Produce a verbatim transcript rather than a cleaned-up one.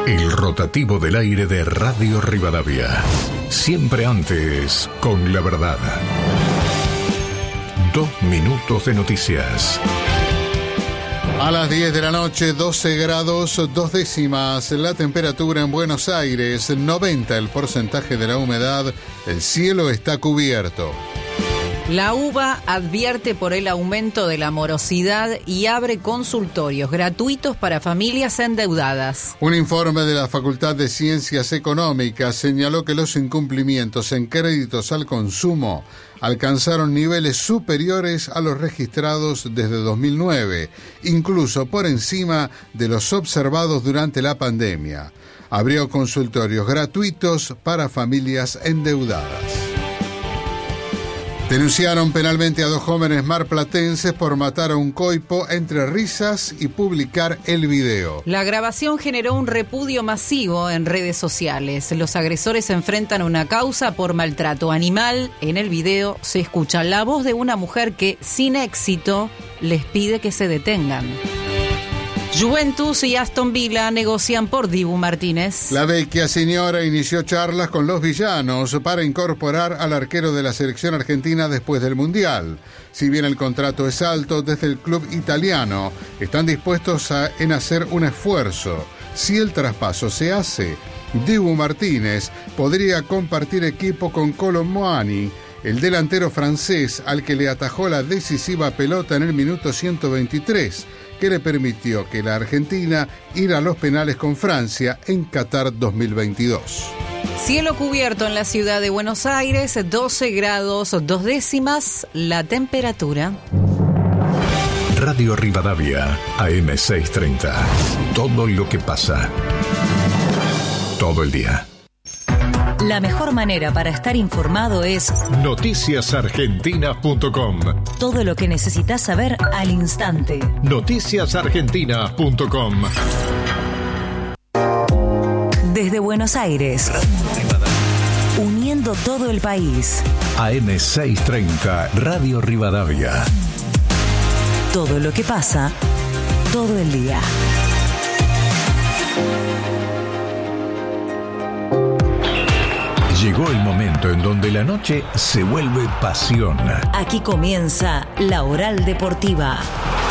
El rotativo del aire de Radio Rivadavia. Siempre antes, con la verdad. Dos minutos de noticias. A las diez de la noche, doce grados, dos décimas. La temperatura en Buenos Aires, noventa el porcentaje de la humedad. El cielo está cubierto. La UBA advierte por el aumento de la morosidad y abre consultorios gratuitos para familias endeudadas. Un informe de la Facultad de Ciencias Económicas señaló que los incumplimientos en créditos al consumo alcanzaron niveles superiores a los registrados desde dos mil nueve, incluso por encima de los observados durante la pandemia. Abrió consultorios gratuitos para familias endeudadas. Denunciaron penalmente a dos jóvenes marplatenses por matar a un coipo entre risas y publicar el video. La grabación generó un repudio masivo en redes sociales. Los agresores se enfrentan a una causa por maltrato animal. En el video se escucha la voz de una mujer que, sin éxito, les pide que se detengan. Juventus y Aston Villa negocian por Dibu Martínez. La vecchia señora inició charlas con los villanos para incorporar al arquero de la selección argentina después del Mundial. Si bien el contrato es alto, desde el club italiano están dispuestos a, en hacer un esfuerzo. Si el traspaso se hace, Dibu Martínez podría compartir equipo con Kolo Muani, el delantero francés al que le atajó la decisiva pelota en el minuto ciento veintitrés, que le permitió que la Argentina ir a los penales con Francia en Qatar dos mil veintidós. Cielo cubierto en la ciudad de Buenos Aires, doce grados, dos décimas, la temperatura. Radio Rivadavia, A M seiscientos treinta. Todo lo que pasa. Todo el día. La mejor manera para estar informado es noticias argentinas punto com. Todo lo que necesitas saber al instante. noticias argentinas punto com. Desde Buenos Aires, uniendo todo el país. A M seiscientos treinta, Radio Rivadavia. Todo lo que pasa, todo el día. Llegó el momento en donde la noche se vuelve pasión. Aquí comienza la Oral Deportiva.